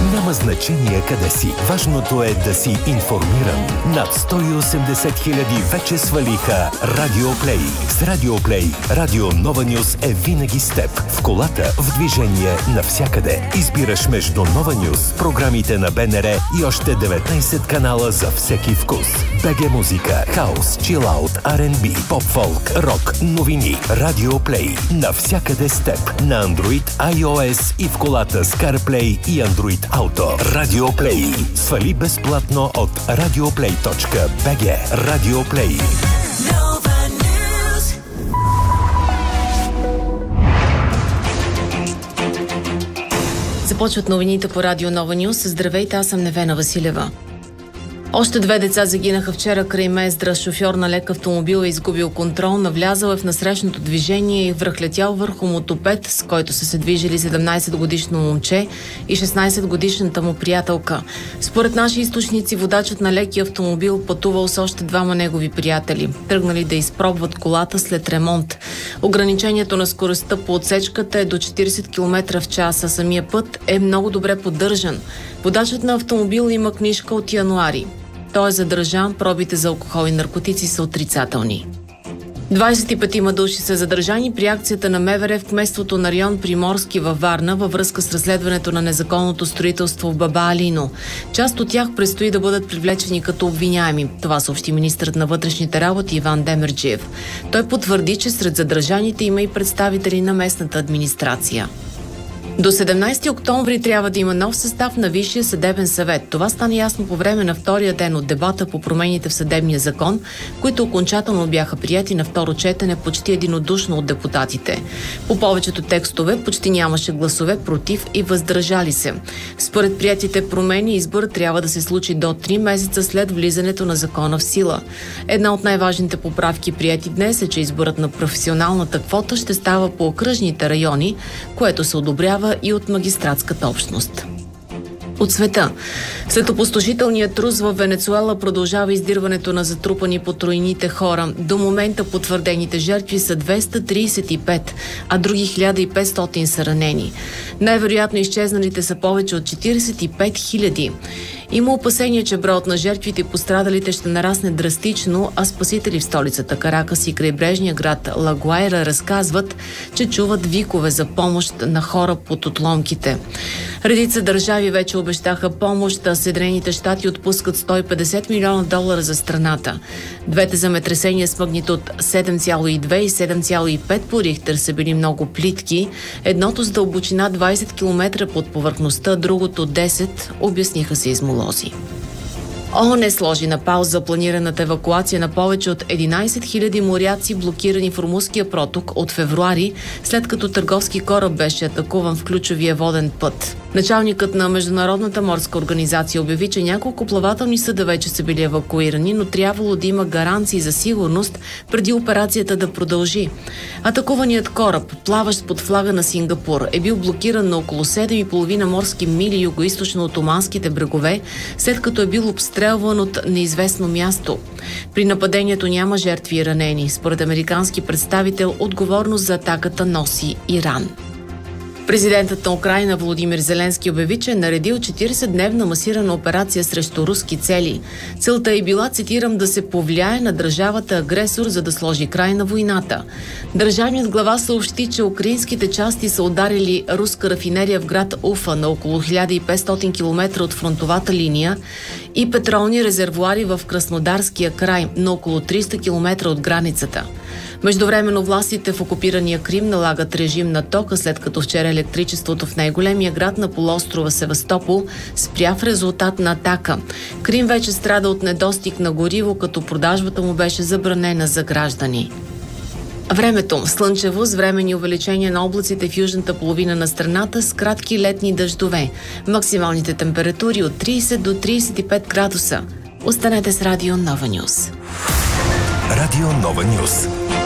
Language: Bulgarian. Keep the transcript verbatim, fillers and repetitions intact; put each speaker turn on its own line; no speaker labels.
Няма значение къде си. Важното е да си информиран. Над сто и осемдесет хиляди вече свалиха Радиоплей. С Радиоплей Радио Нова Нюс е винаги с теб. В колата, в движение, навсякъде. Избираш между Нова Нюс, програмите на БНР и още деветнайсет канала за всеки вкус. БГ музика, хаус, чилаут, Ар енд Би, поп-фолк, рок, новини. Радиоплей. Навсякъде с теб. На Android, iOS и в колата с CarPlay и Android Auto. Радиоплей. Свали безплатно от радиоплей точка би джи. Радиоплей.
Започват новините по Радио Нова Нюс. Здравейте, аз съм Невена Василева. Още две деца загинаха вчера край Мездра. Шофьор на лек автомобил е изгубил контрол, навлязал е в насрещното движение и връхлетял върху мотопед, с който са се движили седемнайсетгодишно момче и шестнайсетгодишната му приятелка. Според наши източници, водачът на леки автомобил пътувал с още двама негови приятели. Тръгнали да изпробват колата след ремонт. Ограничението на скоростта по отсечката е до четирийсет километра в час, а самия път е много добре поддържан. Водачът на автомобил има книжка от януари. Той е задържан, пробите за алкохол и наркотици са отрицателни. двайсет и пет души са задържани при акцията на МВР в кметството на район Приморски във Варна във връзка с разследването на незаконното строителство в Баба Алино. Част от тях предстои да бъдат привлечени като обвиняеми. Това съобщи министърът на вътрешните работи Иван Демерджиев. Той потвърди, че сред задържаните има и представители на местната администрация. До седемнайсети октомври трябва да има нов състав на Висшия съдебен съвет. Това стана ясно по време на втория ден от дебата по промените в съдебния закон, които окончателно бяха приети на второ четене почти единодушно от депутатите. По повечето текстове почти нямаше гласове против и въздържали се. Според приетите промени, изборът трябва да се случи до три месеца след влизането на закона в сила. Една от най-важните поправки приети днес е, че изборът на професионалната квота ще става по окръжните райони, което се одобрява и от магистратската общност. От света. След опустошителния трус в Венецуела продължава издирването на затрупани по тройните хора. До момента потвърдените жертви са двеста трийсет и пет, а други хиляда и петстотин са ранени. Най-вероятно изчезналите са повече от четирийсет и пет хиляди. Има опасение, че броят на жертвите и пострадалите ще нарасне драстично, а спасители в столицата Каракас и крайбрежния град Ла Гуайра разказват, че чуват викове за помощ на хора под отломките. Редица държави вече обещаха помощ, а Съединените щати отпускат сто и петдесет милиона долара за страната. Двете земетресения с магнитуд седем цяло и две и седем цяло и пет по Рихтер са били много плитки. Едното с дълбочина двайсет километра под повърхността, другото десет, обясниха се измолози. ООН сложи на пауза планираната евакуация на повече от единайсет хиляди моряци, блокирани в Румунския проток от февруари, след като търговски кораб беше атакуван в ключовия воден път. Началникът на Международната морска организация обяви, че няколко плавателни съда вече са били евакуирани, но трябвало да има гаранции за сигурност преди операцията да продължи. Атакуваният кораб, плаващ под флага на Сингапур, е бил блокиран на около седем и половина морски мили югоизточно от оманските брегове, след като е бил обстрелван от неизвестно място. При нападението няма жертви и ранени. Според американски представител, отговорност за атаката носи Иран. Президентът на Украйна Володимир Зеленски обяви, че е наредил четирийсетдневна масирана операция срещу руски цели. Целта е била, цитирам, да се повлияе на държавата агресор, за да сложи край на войната. Държавният глава съобщи, че украинските части са ударили руска рафинерия в град Уфа на около хиляда и петстотин километра от фронтовата линия и петролни резервоари в Краснодарския край на около триста километра от границата. Междувременно властите в окупирания Крим налагат режим на тока, след като вчера електричеството в най-големия град на полуострова Севастопол спря в резултат на атака. Крим вече страда от недостиг на гориво, като продажбата му беше забранена за граждани. Времето. Слънчево с временни увеличения на облаците в южната половина на страната с кратки летни дъждове. Максималните температури от трийсет до трийсет и пет градуса. Останете с Радио Нова Нюс.
Радио Нова Нюс.